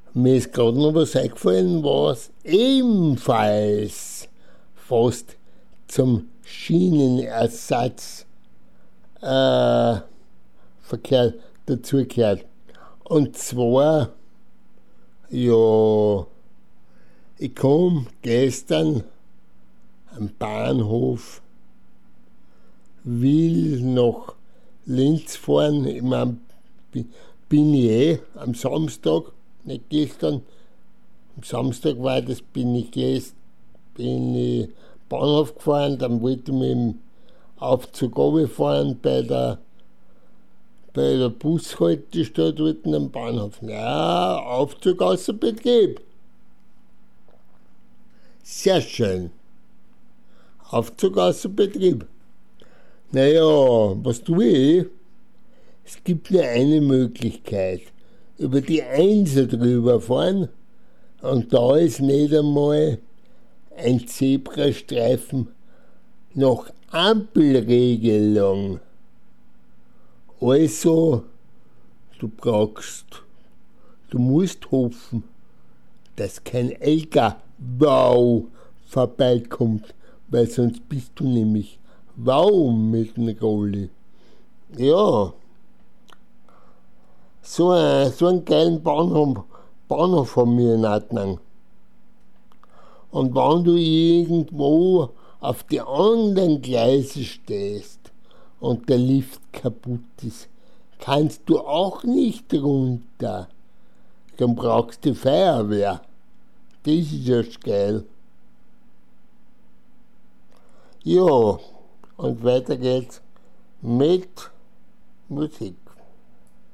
Mir ist gerade noch was eingefallen, was ebenfalls fast zum Schienenersatzverkehr dazugehört. Und zwar, ja, ich komme gestern am Bahnhof, will nach Linz fahren. Ich meine, bin ich am Samstag, nicht gestern. Am Samstag war das, bin ich Bahnhof gefahren, dann wollte ich mit dem Aufzug runterfahren bei der Bushaltestelle dort am Bahnhof. Ja, Aufzug außer Betrieb. Sehr schön. Aufzug außer Betrieb. Naja, was tue ich? Es gibt nur eine Möglichkeit. Über die Einser drüber fahren und da ist nicht einmal ein Zebrastreifen nach Ampelregelung. Also, du musst hoffen, dass kein LKW vorbeikommt, weil sonst bist du nämlich wow mit dem Rolli. Ja, so einen geilen Bahnhof haben wir in Adnang. Und wenn du irgendwo auf die anderen Gleise stehst und der Lift kaputt ist, kannst du auch nicht runter. Dann brauchst du Feuerwehr. Das ist ja geil. Ja, und weiter geht's mit Musik.